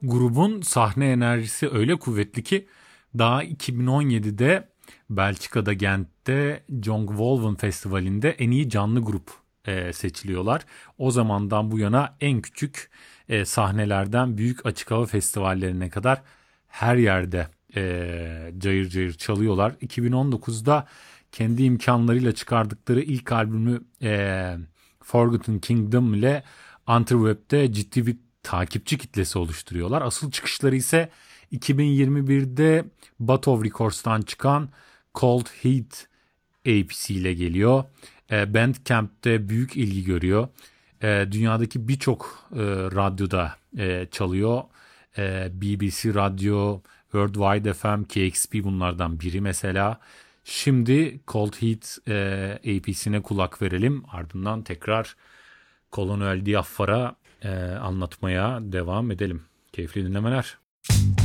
grubun sahne enerjisi öyle kuvvetli ki daha 2017'de Belçika'da Gent'te Jongwolven Festivali'nde en iyi canlı grup seçiliyorlar. O zamandan bu yana en küçük sahnelerden büyük açık hava festivallerine kadar her yerde cayır cayır çalıyorlar. 2019'da kendi imkanlarıyla çıkardıkları ilk albümü Forgotten Kingdom ile Interweb'de ciddi bir takipçi kitlesi oluşturuyorlar. Asıl çıkışları ise 2021'de Batov Records'tan çıkan Cold Heat EP'si ile geliyor. Bandcamp'te büyük ilgi görüyor. Dünyadaki birçok radyoda çalıyor. BBC Radyo, Worldwide FM, KXP bunlardan biri mesela. Şimdi Cold Heat EP'sine kulak verelim. Ardından tekrar Kolonel Diaffar'a anlatmaya devam edelim. Keyifli dinlemeler.